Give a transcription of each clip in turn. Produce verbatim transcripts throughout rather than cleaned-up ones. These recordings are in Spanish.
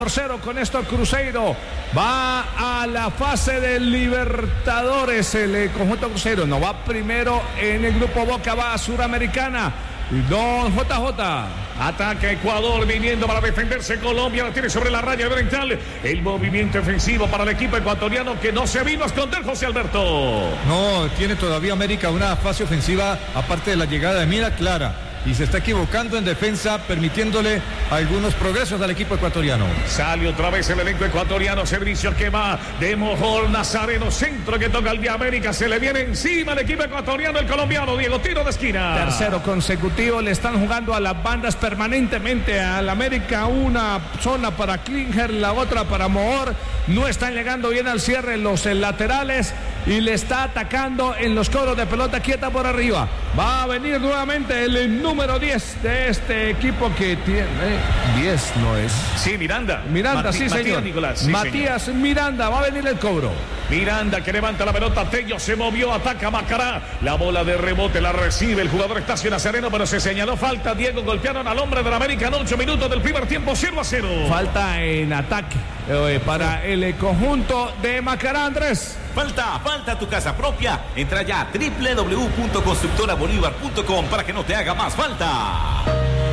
por cero. Con esto Cruzeiro va a la fase de Libertadores. El conjunto Cruzeiro no va primero en el grupo Boca, va a Suramericana. Don J J. Ataca Ecuador viniendo para defenderse. Colombia la tiene sobre la raya oriental. El movimiento ofensivo para el equipo ecuatoriano que no se vino a esconder, José Alberto. No, tiene todavía América una fase ofensiva aparte de la llegada de Mira Clara. Y se está equivocando en defensa, permitiéndole algunos progresos al equipo ecuatoriano. Sale otra vez el elenco ecuatoriano. Servicio que va de Mojol Nazareno. Centro que toca el de América. Se le viene encima el equipo ecuatoriano, el colombiano. Diego, tiro de esquina. Tercero consecutivo. Le están jugando a las bandas permanentemente al América. Una zona para Klinger, la otra para Mohor. No están llegando bien al cierre los laterales. Y le está atacando en los cobros de pelota quieta por arriba. Va a venir nuevamente el número diez de este equipo que tiene diez, ¿no es? Sí, Miranda. Miranda, Mati, sí, Matías señor. Nicolás, sí, Matías señor. Miranda, va a venir el cobro. Miranda que levanta la pelota, Tello se movió, ataca Macará. La bola de rebote la recibe el jugador Estacio Nazareno, pero se señaló falta. Diego, golpearon al hombre del América en ocho minutos del primer tiempo, cero a cero. Falta en ataque eh, para el conjunto de Macará, Andrés. Falta, falta tu casa propia. Entra ya a doble u doble u doble u punto constructora bolívar punto com para que no te haga más falta.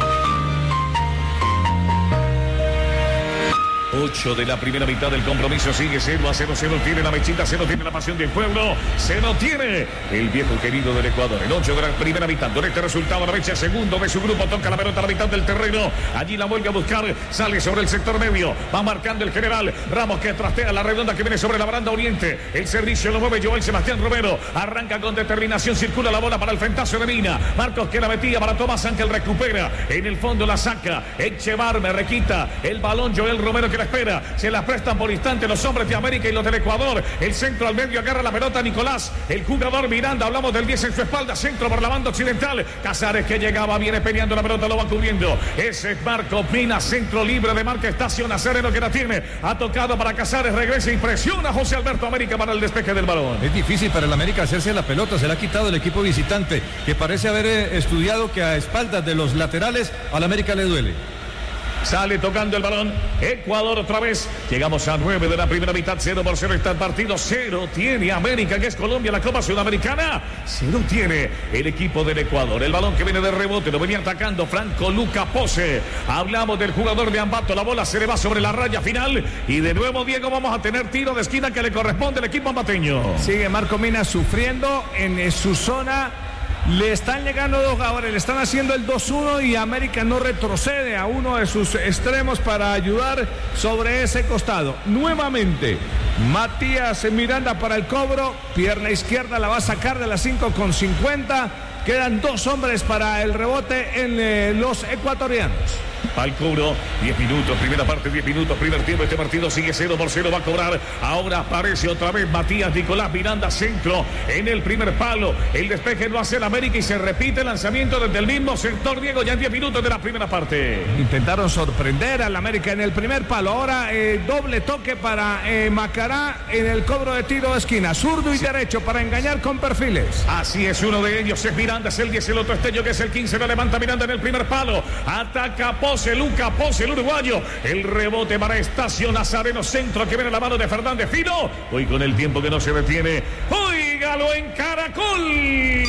ocho de la primera mitad del compromiso, sigue cero a cero, cero tiene la mechita, cero tiene la pasión del pueblo, cero tiene el viejo querido del Ecuador. El ocho de la primera mitad, con este resultado la mecha segundo de su grupo, toca la pelota a la mitad del terreno, allí la vuelve a buscar, sale sobre el sector medio, va marcando el general Ramos que trastea la redonda que viene sobre la baranda oriente, el servicio lo mueve Joel Sebastián Romero, arranca con determinación, circula la bola para el frentazo de Mina, Marcos que la metía para Tomás Ángel, recupera, en el fondo la saca, Echevar me requita el balón, Joel Romero que la espera, se la prestan por instante los hombres de América y los del Ecuador, el centro al medio, agarra la pelota Nicolás, el jugador Miranda, hablamos del diez en su espalda, centro por la banda occidental, Casares que llegaba, viene peleando la pelota, lo va cubriendo, ese es Marco Mina, centro libre de marca Estacio Nazareno que la tiene, ha tocado para Casares, regresa y presiona José Alberto América para el despeje del balón. Es difícil para el América hacerse la pelota, se la ha quitado el equipo visitante, que parece haber estudiado que a espaldas de los laterales al América le duele. Sale tocando el balón Ecuador otra vez. Llegamos a nueve de la primera mitad. Cero por cero está el partido. Cero tiene América, que es Colombia, la Copa Sudamericana. Cero tiene el equipo del Ecuador. El balón que viene de rebote lo venía atacando Franco Luca Pose. Hablamos del jugador de Ambato. La bola se le va sobre la raya final. Y de nuevo, Diego, vamos a tener tiro de esquina que le corresponde al equipo ambateño. Sigue Marco Mina sufriendo en su zona. Le están llegando dos jugadores, le están haciendo el dos uno y América no retrocede a uno de sus extremos para ayudar sobre ese costado. Nuevamente, Matías Miranda para el cobro, pierna izquierda la va a sacar de las cinco con cincuenta. Quedan dos hombres para el rebote en eh, los ecuatorianos. Al cobro, diez minutos, primera parte, diez minutos, primer tiempo, este partido sigue cero por cero, va a cobrar, ahora aparece otra vez Matías Nicolás Miranda, centro en el primer palo, el despeje lo hace el América y se repite el lanzamiento desde el mismo sector, Diego, ya en diez minutos de la primera parte. Intentaron sorprender al América en el primer palo, ahora eh, doble toque para eh, Macará en el cobro de tiro de esquina, zurdo y sí. Derecho para engañar con perfiles. Así es, uno de ellos es Miranda, es el diez, el otro Estello que es el quince, lo levanta Miranda en el primer palo, ataca Pose, Luca Pose, el uruguayo, el rebote para Estacio Nazareno, centro que viene la mano de Fernández Fino, hoy con el tiempo que no se detiene, óigalo en Caracol.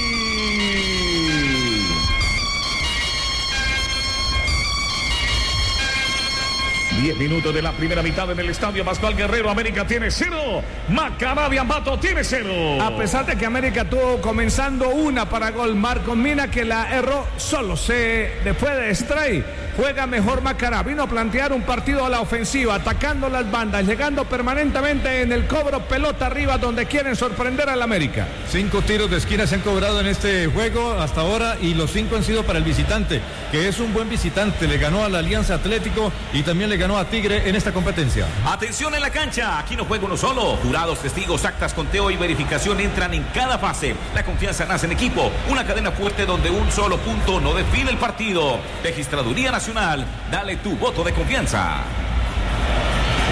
diez minutos de la primera mitad en el estadio Pascual Guerrero. América tiene cero. Macará de Ambato tiene cero. A pesar de que América tuvo comenzando una para gol, Marco Mina que la erró solo. Se fue de stray. Juega mejor Macará. Vino a plantear un partido a la ofensiva, atacando las bandas, llegando permanentemente en el cobro, pelota arriba, donde quieren sorprender al América. Cinco tiros de esquina se han cobrado en este juego hasta ahora y los cinco han sido para el visitante, que es un buen visitante. Le ganó a la Alianza Atlético y también le ganó a Tigre en esta competencia. Atención en la cancha, aquí no juega uno solo. Jurados, testigos, actas, conteo y verificación entran en cada fase. La confianza nace en equipo, una cadena fuerte donde un solo punto no define el partido. Registraduría Nacional, dale tu voto de confianza.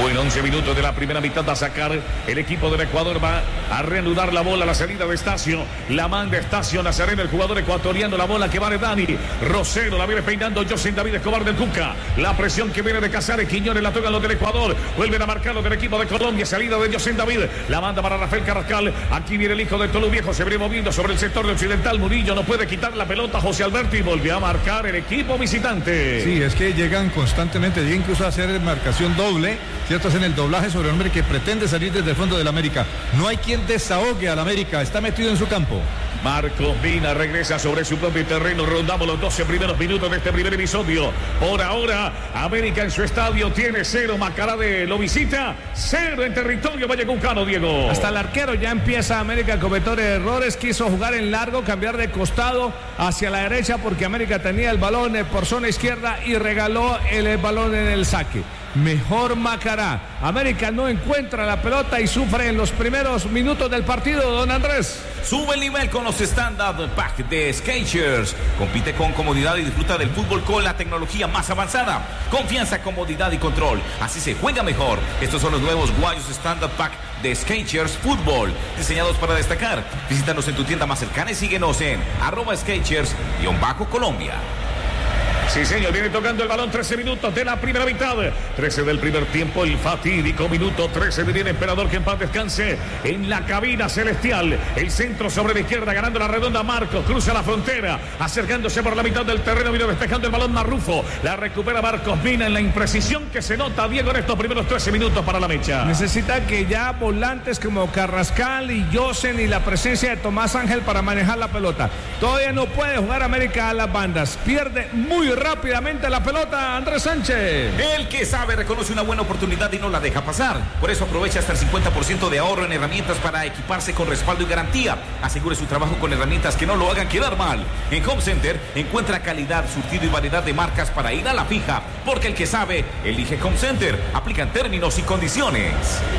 Bueno, once minutos de la primera mitad a sacar. El equipo del Ecuador va a reanudar la bola a la salida de Estacio. La manda Estacio Nazareno, el jugador ecuatoriano. La bola que va de Dani. Rosero la viene peinando José David Escobar del Cuca. La presión que viene de Casares. Quiñones la toca los del Ecuador. Vuelven a marcar los del equipo de Colombia. Salida de José David. La manda para Rafael Carrascal. Aquí viene el hijo de Tolu Viejo. Se viene moviendo sobre el sector de Occidental. Murillo no puede quitar la pelota. José Alberto y volvió a marcar el equipo visitante. Sí, es que llegan constantemente. Llega incluso a hacer marcación doble. Cierto, hacen el doblaje sobre el hombre que pretende salir desde el fondo del América. No hay quien desahogue al América. Está metido en su campo. Marcos Mina regresa sobre su propio terreno. Rondamos los doce primeros minutos de este primer episodio. Por ahora, América en su estadio tiene cero. Macará lo visita. Cero en territorio vallecuncano, Diego. Hasta el arquero ya empieza América a cometer errores. Quiso jugar en largo, cambiar de costado hacia la derecha porque América tenía el balón por zona izquierda y regaló el balón en el saque. Mejor Macará. América no encuentra la pelota y sufre en los primeros minutos del partido, don Andrés. Sube el nivel con los Standard Pack de Skechers. Compite con comodidad y disfruta del fútbol con la tecnología más avanzada. Confianza, comodidad y control. Así se juega mejor. Estos son los nuevos guayos Standard Pack de Skechers Fútbol, diseñados para destacar. Visítanos en tu tienda más cercana y síguenos en arroba Skechers-Colombia. Sí, señor, viene tocando el balón. Trece minutos de la primera mitad. Trece del primer tiempo, el fatídico minuto trece de bien Emperador, que en paz descanse en la cabina celestial. El centro sobre la izquierda, ganando la redonda. Marcos cruza la frontera, acercándose por la mitad del terreno. Viene despejando el balón Marrufo. La recupera Marcos Mina en la imprecisión que se nota, Diego, en estos primeros trece minutos para la mecha. Necesita que ya volantes como Carrascal y Yosen y la presencia de Tomás Ángel para manejar la pelota. Todavía no puede jugar América a las bandas. Pierde muy rápidamente la pelota Andrés Sánchez. El que sabe reconoce una buena oportunidad y no la deja pasar. Por eso aprovecha hasta el cincuenta por ciento de ahorro en herramientas para equiparse con respaldo y garantía. Asegure su trabajo con herramientas que no lo hagan quedar mal. En Home Center encuentra calidad, surtido y variedad de marcas para ir a la fija. Porque el que sabe, elige Home Center. Aplican términos y condiciones.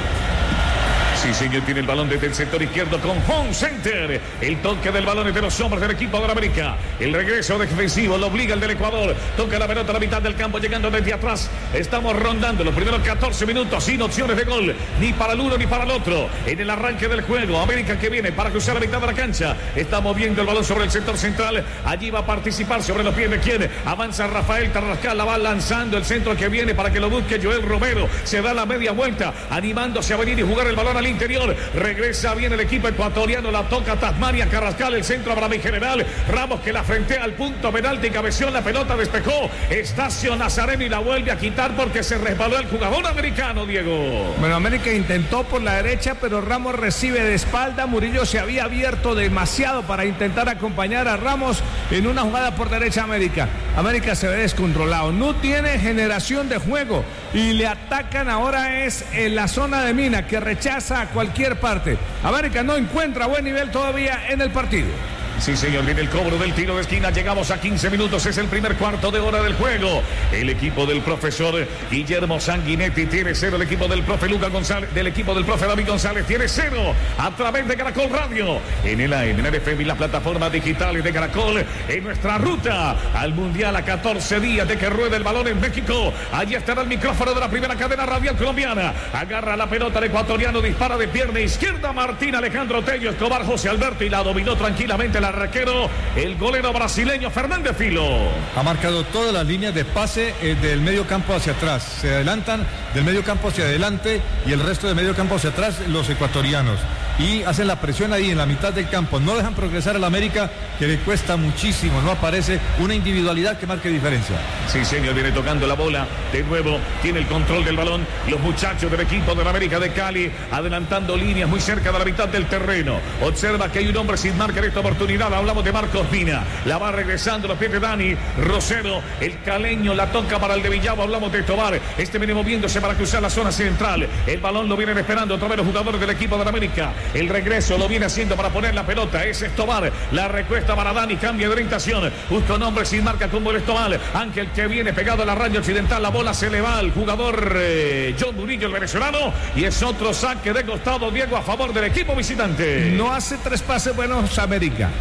Sí, señor, tiene el balón desde el sector izquierdo con Home Center. El toque del balón es de los hombres del equipo de la América. El regreso defensivo lo obliga el del Ecuador. Toca la pelota a la mitad del campo, llegando desde atrás. Estamos rondando los primeros catorce minutos sin opciones de gol, ni para el uno ni para el otro. En el arranque del juego, América que viene para cruzar la mitad de la cancha. Está moviendo el balón sobre el sector central. Allí va a participar sobre los pies de quien. Avanza Rafael Carrascal, la va lanzando el centro que viene para que lo busque Joel Romero. Se da la media vuelta, animándose a venir y jugar el balón al interior. Regresa bien el equipo ecuatoriano, la toca Tasmania Carrascal, el centro para mi general Ramos, que la frentea al punto penalti, cabeció la pelota, despejó Estacio Nazareno y la vuelve a quitar porque se resbaló el jugador americano, Diego. Bueno, América intentó por la derecha, pero Ramos recibe de espalda. Murillo se había abierto demasiado para intentar acompañar a Ramos en una jugada por derecha. América América se ve descontrolado, no tiene generación de juego y le atacan ahora es en la zona de Mina, que rechaza a cualquier parte. América no encuentra buen nivel todavía en el partido. Sí, señor, viene el cobro del tiro de esquina. Llegamos a quince minutos, es el primer cuarto de hora del juego. El equipo del profesor Guillermo Sanguinetti tiene cero. El equipo del profe Luca González, del equipo del profe David González tiene cero. A través de Caracol Radio, en el A M, en el F M y las plataformas digitales de Caracol, en nuestra ruta al Mundial a catorce días de que ruede el balón en México. Allí estará el micrófono de la primera cadena radial colombiana. Agarra la pelota el ecuatoriano, dispara de pierna izquierda Martín Alejandro Tello Escobar, José Alberto, y la dominó tranquilamente la arquero, el golero brasileño Fernández Filo. Ha marcado todas las líneas de pase eh, del medio campo hacia atrás. Se adelantan del medio campo hacia adelante y el resto del medio campo hacia atrás los ecuatorianos. Y hacen la presión ahí en la mitad del campo. No dejan progresar al América, que le cuesta muchísimo. No aparece una individualidad que marque diferencia. Sí, señor, viene tocando la bola. De nuevo, tiene el control del balón. Los muchachos del equipo de la América de Cali, adelantando líneas muy cerca de la mitad del terreno. Observa que hay un hombre sin marca en esta oportunidad. Hablamos de Marcos Mina. La va regresando los pies de Dani Rosero. El caleño la toca para el de Villavo. Hablamos de Tobar. Este viene moviéndose para cruzar la zona central. El balón lo vienen esperando otra vez los jugadores del equipo de la América. El regreso lo viene haciendo para poner la pelota. Es Escobar. La recuesta para Dani. Cambia de orientación. Busca un hombre sin marca como el Escobar. Ángel que viene pegado a la raya occidental. La bola se le va al jugador eh, John Murillo, el venezolano. Y es otro saque de costado, Diego, a favor del equipo visitante. No hace tres pases buenos América.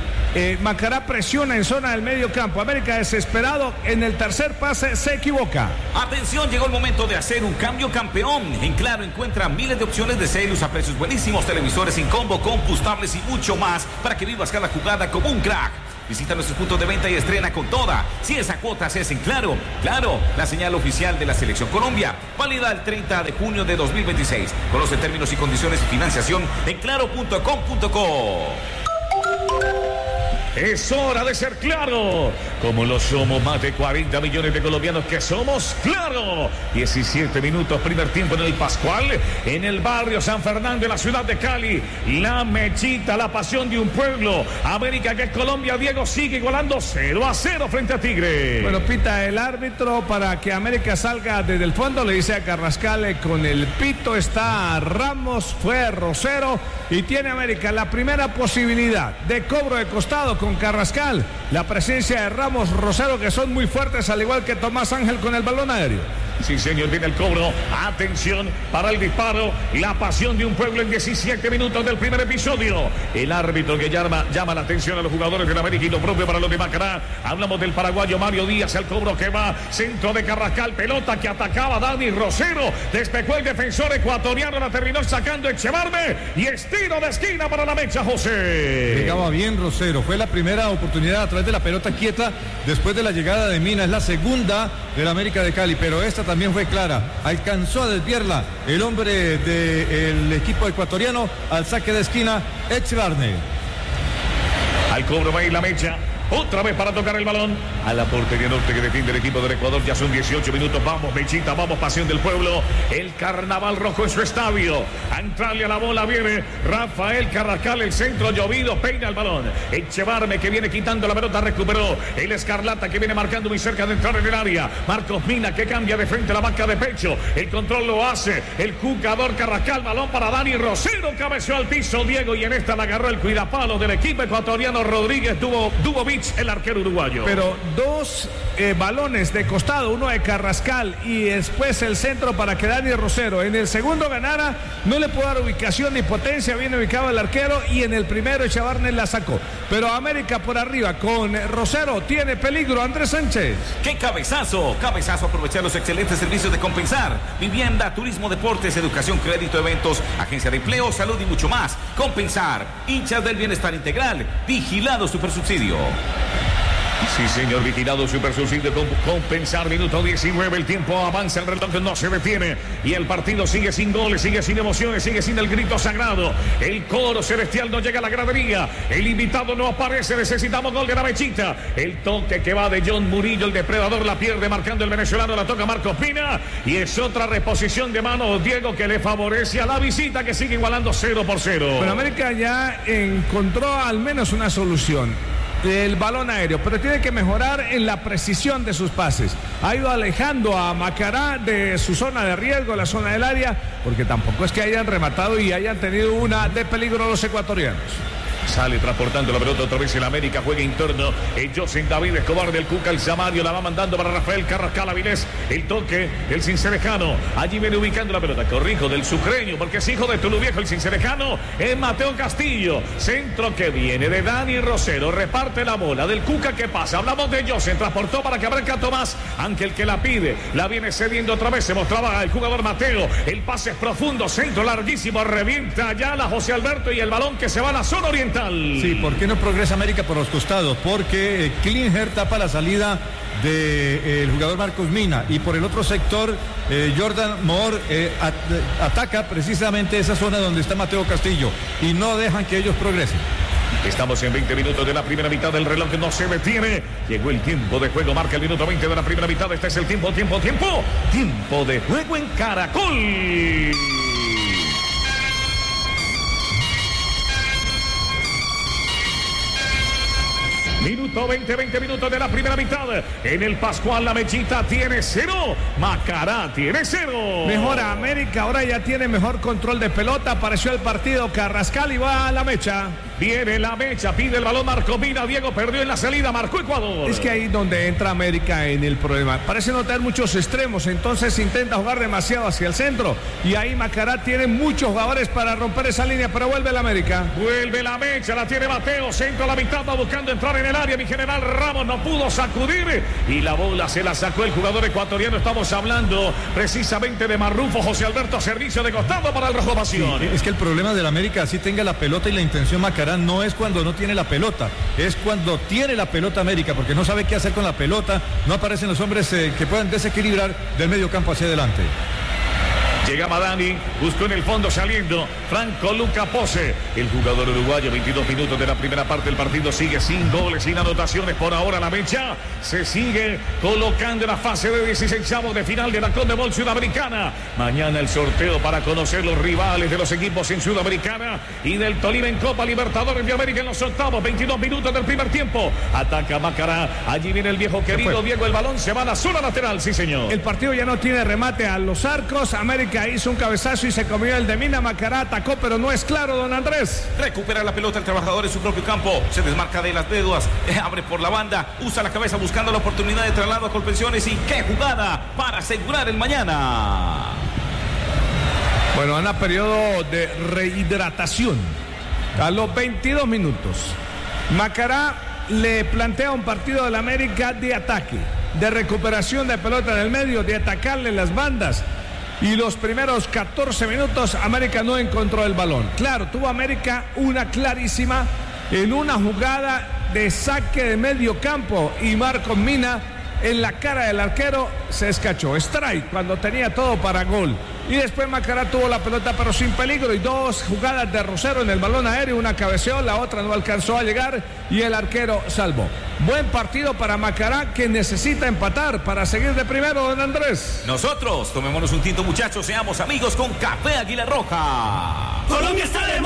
Eh, Macará presiona en zona del medio campo. América desesperado en el tercer pase se equivoca. Atención, llegó el momento de hacer un cambio campeón. En Claro encuentra miles de opciones de celos a precios buenísimos, televisores sin combo, compostables y mucho más para que vivas cada jugada como un crack. Visita nuestros puntos de venta y estrena con toda. Si esa cuota se hace en Claro, Claro, la señal oficial de la Selección Colombia. Válida el treinta de junio de dos mil veintiséis. Conoce términos y condiciones de financiación en claro punto com punto co. Es hora de ser Claro, como lo somos más de cuarenta millones de colombianos que somos Claro. diecisiete minutos, primer tiempo en el Pascual, en el barrio San Fernando de la ciudad de Cali. La Mechita, la pasión de un pueblo. América, que es Colombia, Diego, sigue igualando cero a cero frente a Tigre. Bueno, pita el árbitro para que América salga desde el fondo, le dice a Carrascal, con el pito está Ramos, fue Rosero y tiene América la primera posibilidad de cobro de costado con Carrascal, la presencia de Ramos, Rosero, que son muy fuertes, al igual que Tomás Ángel con el balón aéreo. Sí, señor, viene el cobro. Atención para el disparo. La pasión de un pueblo en diecisiete minutos del primer episodio. El árbitro que llama, llama la atención a los jugadores de América y lo propio para los de Macará. Hablamos del paraguayo Mario Díaz, el cobro que va. Centro de Carrascal, pelota que atacaba Dani Rosero. Despejó el defensor ecuatoriano, la terminó sacando Echevarme. Y estiro de esquina para la Mecha, José. Llegaba bien Rosero. Fue la primera oportunidad a través de la pelota quieta después de la llegada de Mina. Es la segunda del América de Cali, pero esta también fue clara. Alcanzó a desviarla el hombre del equipo ecuatoriano al saque de esquina, Echevarne. Al cobro va a ir la Mecha. Otra vez para tocar el balón a la portería norte que defiende el equipo del Ecuador. Ya son dieciocho minutos. Vamos, Mechita, vamos, pasión del pueblo. El carnaval rojo en su estadio. A entrarle a la bola viene Rafael Carrascal. El centro llovido, peina el balón. Echevarme, que viene quitando la pelota, recuperó. El Escarlata, que viene marcando muy cerca de entrar en el área. Marcos Mina, que cambia de frente a la banca de pecho. El control lo hace el jugador Carrascal. Balón para Dani Rosero. Cabeció al piso Diego, y en esta la agarró el cuidapalo del equipo ecuatoriano Rodríguez Dubo, Dubovic, el arquero uruguayo. Pero dos eh, balones de costado, uno de Carrascal y después el centro para que Dani Rosero en el segundo ganara, no le pudo dar ubicación ni potencia, bien ubicado el arquero, y en el primero Echevarne la sacó. Pero América por arriba con Rosero tiene peligro. Andrés Sánchez. ¡Qué cabezazo! Cabezazo, aprovechar los excelentes servicios de Compensar. Vivienda, turismo, deportes, educación, crédito, eventos, agencia de empleo, salud y mucho más. Compensar, hinchas del bienestar integral, vigilado Supersubsidio. Sí, señor, vigilado Super Subsidio con Compensar, minuto diecinueve, el tiempo avanza, el reloj no se detiene y el partido sigue sin goles, sigue sin emociones, sigue sin el grito sagrado. El coro celestial no llega a la gradería, el invitado no aparece, necesitamos gol de la Mechita. El toque que va de John Murillo, el depredador la pierde marcando el venezolano, la toca Marcos Pina y es otra reposición de mano, Diego, que le favorece a la visita, que sigue igualando cero por cero. Pero América ya encontró al menos una solución. El balón aéreo, pero tiene que mejorar en la precisión de sus pases. Ha ido alejando a Macará de su zona de riesgo, la zona del área, porque tampoco es que hayan rematado y hayan tenido una de peligro los ecuatorianos. Sale transportando la pelota otra vez el América, juega interno. El José David Escobar del Cuca, el Samario la va mandando para Rafael Carrascal Avilés. El toque del Cincerejano. Allí viene ubicando la pelota. Corrijo, del Sucreño, porque es hijo de Tuluviejo. El Cincerejano es Mateo Castillo. Centro que viene de Dani Rosero. Reparte la bola del Cuca, que pasa. Hablamos de José. Transportó para que abranca Tomás. Ángel, que la pide. La viene cediendo otra vez. Se mostraba el jugador Mateo. El pase es profundo. Centro larguísimo. Revienta ya la José Alberto y el balón que se va a la zona oriental. Sí, ¿por qué no progresa América por los costados? Porque Klinger tapa la salida del de, jugador Marcos Mina y por el otro sector eh, Jordan Moore eh, at, ataca precisamente esa zona donde está Mateo Castillo y no dejan que ellos progresen. Estamos en veinte minutos de la primera mitad, del reloj no se detiene. Llegó el tiempo de juego, marca el minuto veinte de la primera mitad. Este es el tiempo, tiempo, tiempo. Tiempo de juego en Caracol. Minuto veinte, veinte minutos de la primera mitad. En el Pascual la Mechita tiene cero, Macará tiene cero. Mejora América, ahora ya tiene mejor control de pelota. Apareció el partido Carrascal y va a la Mecha. Viene la mecha, pide el balón Marco Mina. Diego perdió en la salida, marcó Ecuador. Es que ahí donde entra América en el problema. Parece no tener muchos extremos, entonces intenta jugar demasiado hacia el centro. Y ahí Macará tiene muchos jugadores para romper esa línea, pero vuelve la América. Vuelve la mecha, la tiene Mateo, centro a la mitad, va buscando entrar en el área. Mi general Ramos no pudo sacudir y la bola se la sacó el jugador ecuatoriano. Estamos hablando precisamente de Marrufo. José Alberto, servicio de costado para el Rojo Pasión. Sí, es que el problema del América, así tenga la pelota y la intención Macará, no es cuando no tiene la pelota, es cuando tiene la pelota América, porque no sabe qué hacer con la pelota, no aparecen los hombres eh, que puedan desequilibrar del medio campo hacia adelante. Llegaba Dani, buscó en el fondo saliendo Franco Luca Pose, el jugador uruguayo. Veintidós minutos de la primera parte, el partido sigue sin goles, sin anotaciones. Por ahora la mecha se sigue colocando en la fase de dieciseisavos de final de la Conmebol Sudamericana. Mañana el sorteo para conocer los rivales de los equipos en Sudamericana y del Tolima en Copa Libertadores de América en los octavos. Veintidós minutos del primer tiempo, ataca Macará, allí viene el viejo querido Diego, el balón se va a la zona lateral, sí señor. El partido ya no tiene remate a los arcos. América hizo un cabezazo y se comió el de Mina. Macará atacó, pero no es claro, don Andrés. Recupera la pelota el trabajador en su propio campo, se desmarca de las dedos, eh, abre por la banda, usa la cabeza buscando la oportunidad de traslado a Colpensiones. Y qué jugada para asegurar el mañana. Bueno, anda periodo de rehidratación a los veintidós minutos. Macará le plantea un partido del América de ataque, de recuperación de pelota en el medio, de atacarle las bandas. Y los primeros catorce minutos América no encontró el balón. Claro, tuvo América una clarísima en una jugada de saque de medio campo y Marco Mina en la cara del arquero se escachó. Strike cuando tenía todo para gol. Y después Macará tuvo la pelota pero sin peligro y dos jugadas de Rosero en el balón aéreo, una cabeceó, la otra no alcanzó a llegar y el arquero salvó. Buen partido para Macará, que necesita empatar para seguir de primero, don Andrés. Nosotros tomémonos un tinto, muchachos, seamos amigos con Café Águila Roja. Colombia está de